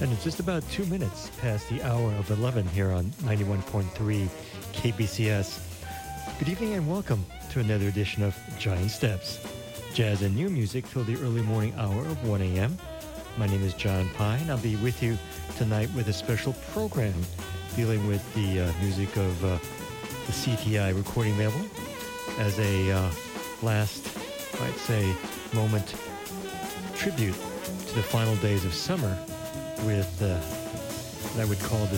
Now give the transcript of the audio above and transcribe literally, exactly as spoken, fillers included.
And it's just about two minutes past the hour of eleven here on ninety-one point three K B C S. Good evening and welcome to another edition of Giant Steps. Jazz and new music till the early morning hour of one a.m. My name is John Pine. I'll be with you tonight with a special program dealing with the uh, music of uh, the C T I recording label as a uh, last, I'd say, moment tribute to the final days of summer with uh, what I would call the